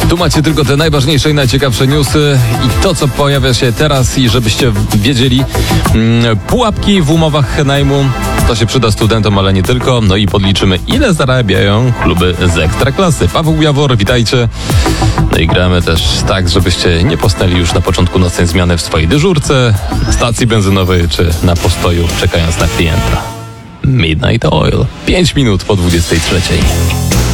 Tu macie tylko te najważniejsze i najciekawsze newsy i to, co pojawia się teraz i żebyście wiedzieli, pułapki w umowach najmu. To się przyda studentom, ale nie tylko. No i podliczymy, ile zarabiają kluby z Ekstraklasy. Paweł Jawor, witajcie. No i gramy też tak, żebyście nie posnęli już na początku nocnej zmiany w swojej dyżurce, na stacji benzynowej czy na postoju, czekając na klienta. Midnight Oil. 5 minut po 23.